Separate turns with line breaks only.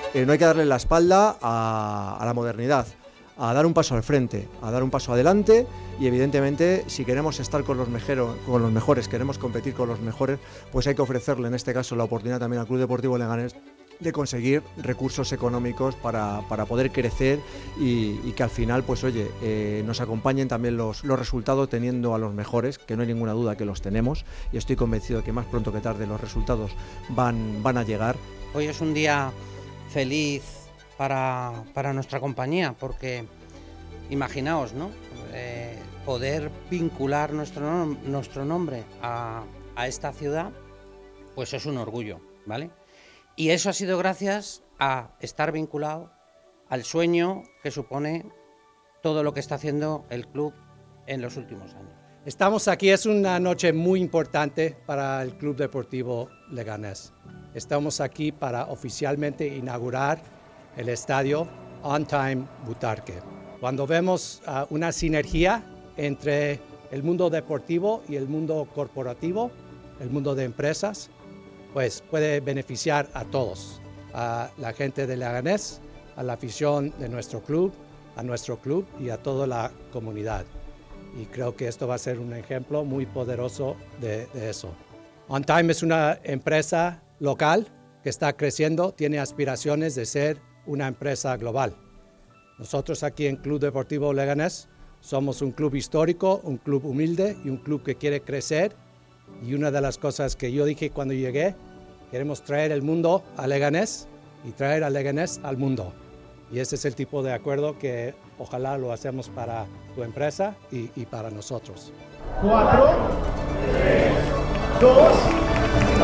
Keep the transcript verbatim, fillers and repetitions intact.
eh, no hay que darle la espalda a, a la modernidad, a dar un paso al frente, a dar un paso adelante y evidentemente si queremos estar con los, mejero, con los mejores, queremos competir con los mejores, pues hay que ofrecerle en este caso la oportunidad también al Club Deportivo Leganés de conseguir recursos económicos para, para poder crecer y, y que al final pues oye, eh, nos acompañen también los, los resultados teniendo a los mejores, que no hay ninguna duda que los tenemos y estoy convencido de que más pronto que tarde los resultados van, van a llegar.
Hoy es un día feliz para, para nuestra compañía porque imaginaos, ¿no? Eh, poder vincular nuestro, nuestro nombre a, a esta ciudad, pues es un orgullo, ¿vale? Y eso ha sido gracias a estar vinculado al sueño que supone todo lo que está haciendo el club en los últimos años.
Estamos aquí, es una noche muy importante para el Club Deportivo Leganés. Estamos aquí para oficialmente inaugurar el estadio On Time Butarque. Cuando vemos uh, una sinergia entre el mundo deportivo y el mundo corporativo, el mundo de empresas, pues puede beneficiar a todos, a la gente de Leganés, a la afición de nuestro club, a nuestro club y a toda la comunidad. Y creo que esto va a ser un ejemplo muy poderoso de, de eso. On Time es una empresa local que está creciendo, tiene aspiraciones de ser una empresa global. Nosotros aquí en Club Deportivo Leganés somos un club histórico, un club humilde y un club que quiere crecer. Y una de las cosas que yo dije cuando llegué, queremos traer el mundo a Leganés y traer a Leganés al mundo. Y ese es el tipo de acuerdo que ojalá lo hacemos para tu empresa y, y para nosotros.
Cuatro, tres, dos...